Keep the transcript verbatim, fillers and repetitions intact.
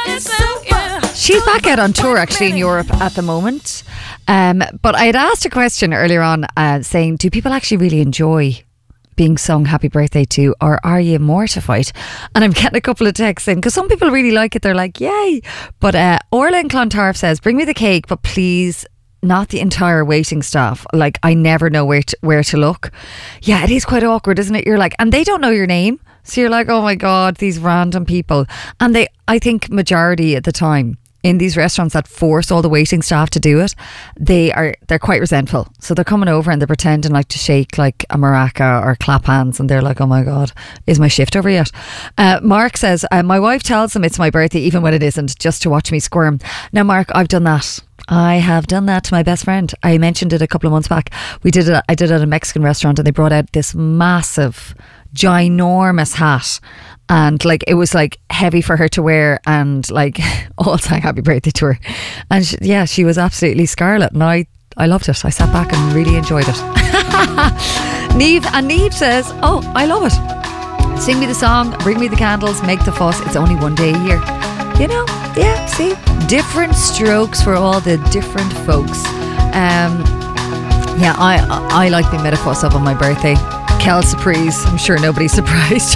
She's back out on tour actually in Europe at the moment. Um, but I had asked a question earlier on uh, saying, do people actually really enjoy being sung happy birthday to, or are you mortified? And I'm getting a couple of texts in because some people really like it. They're like, yay. But uh, Orla in Clontarf says, bring me the cake, but please not the entire waiting staff. Like, I never know where to, where to look. Yeah, it is quite awkward, isn't it? You're like, and they don't know your name. So you're like, oh my God, these random people. And they, I think majority at the time, in these restaurants that force all the waiting staff to do it, they are they're quite resentful. So they're coming over and they're pretending like to shake like a maraca or clap hands, and they're like, oh my God, is my shift over yet? Uh, Mark says, uh, my wife tells them it's my birthday even when it isn't, just to watch me squirm. Now Mark, I've done that. I have done that to my best friend. I mentioned it a couple of months back. We did it. I did it at a Mexican restaurant, and they brought out this massive, ginormous hat. And like, it was like heavy for her to wear, and like all sang happy birthday to her. And she, yeah, she was absolutely scarlet, and I, I loved it. I sat back and really enjoyed it. Neve, and Neve says, oh, I love it. Sing me the song, bring me the candles, make the fuss. It's only one day a year. You know, yeah, see, different strokes for all the different folks. Um, yeah, I, I like being made a fuss of on my birthday. Kel surprise, I'm sure nobody's surprised.